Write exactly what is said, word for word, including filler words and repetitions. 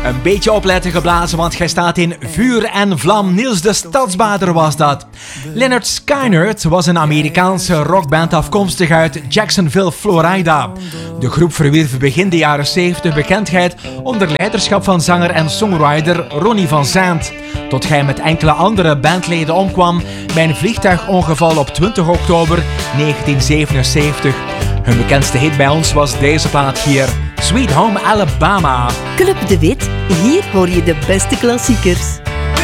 Een beetje opletten geblazen, want jij staat in vuur en vlam. Niels de Stadsbader was dat. Lynyrd Skynyrd was een Amerikaanse rockband afkomstig uit Jacksonville, Florida. De groep verwierf begin de jaren zeventig bekendheid onder leiderschap van zanger en songwriter Ronnie Van Zant. Tot hij met enkele andere bandleden omkwam bij een vliegtuigongeval op twintig oktober negentien zevenenzeventig. Hun bekendste hit bij ons was deze plaat hier, Sweet Home Alabama. Club de Wit, hier hoor je de beste klassiekers.